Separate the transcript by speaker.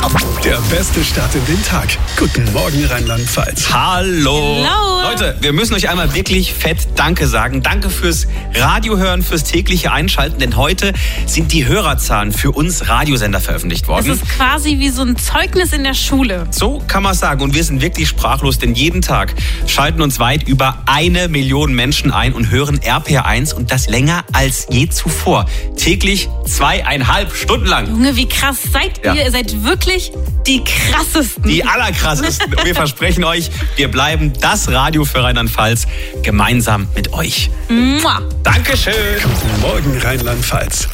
Speaker 1: Der beste Start in den Tag. Guten Morgen, Rheinland-Pfalz.
Speaker 2: Hallo.
Speaker 3: Hello.
Speaker 2: Leute, wir müssen euch einmal wirklich fett Danke sagen. Danke fürs Radiohören, fürs tägliche Einschalten, denn heute sind die Hörerzahlen für uns Radiosender veröffentlicht worden.
Speaker 3: Das ist quasi wie so ein Zeugnis in der Schule.
Speaker 2: So kann man es sagen. Und wir sind wirklich sprachlos, denn jeden Tag schalten uns weit über 1 Million Menschen ein und hören RPR1 und das länger als je zuvor. Täglich 2,5 Stunden lang.
Speaker 3: Junge, wie krass seid ihr?
Speaker 2: Ja.
Speaker 3: Ihr seid wirklich die krassesten.
Speaker 2: Die allerkrassesten. Und wir versprechen euch, wir bleiben das Radio für Rheinland-Pfalz gemeinsam mit euch.
Speaker 3: Mua.
Speaker 2: Dankeschön.
Speaker 1: Guten Morgen, Rheinland-Pfalz.